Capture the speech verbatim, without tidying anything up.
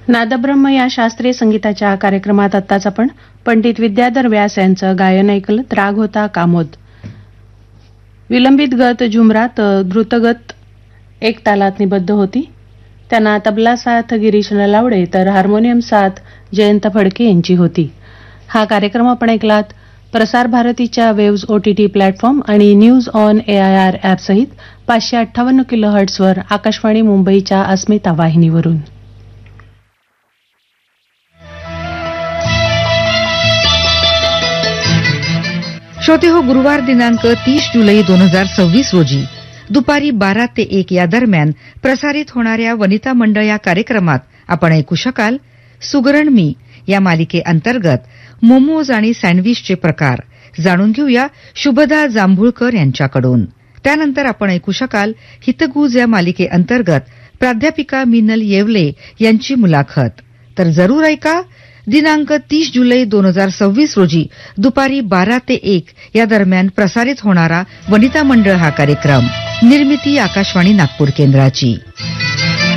नादब्रह्म या शास्त्रीय संगीताच्या कार्यक्रमात आत्ताच आपण पंडित विद्याधर व्यास यांचं गायन ऐकलं. राग होता कामोद. विलंबित गत झुमरात द्रुतगत एक तालात निबद्ध होती. त्यांना तबला साथ गिरीश नलावडे तर हार्मोनियम साथ जयंत फडके यांची होती. हा कार्यक्रम आपण ऐकलात प्रसार भारतीच्या वेव्ज ओटीटी प्लॅटफॉर्म आणि न्यूज ऑन एआयआर ॲप सहित पाचशे अठ्ठावन्न किलो हर्ट्सवर आकाशवाणी मुंबईच्या अस्मिता वाहिनीवरून. श्रोते हो, गुरुवार दिनांक तीस जुलै दोन हजार सव्वीस रोजी दुपारी बारा ते एक या दरम्यान प्रसारित होणाऱ्या वनिता मंडळ या कार्यक्रमात आपण ऐकू शकाल सुगरण मी या मालिकेअंतर्गत मोमोज आणि सँडविचचे प्रकार. जाणून घेऊया शुभदा जांभूळकर यांच्याकडून. त्यानंतर आपण ऐकू शकाल हितगुज या मालिकेअंतर्गत प्राध्यापिका मिनल येवले यांची मुलाखत. तर जरूर ऐका दिनांक तीस जुलै दोन हजार सव्वीस रोजी दुपारी बारा ते एक या दरम्यान प्रसारित होणारा वनिता मंडळ हा कार्यक्रम. निर्मिती आकाशवाणी नागपूर केंद्राची.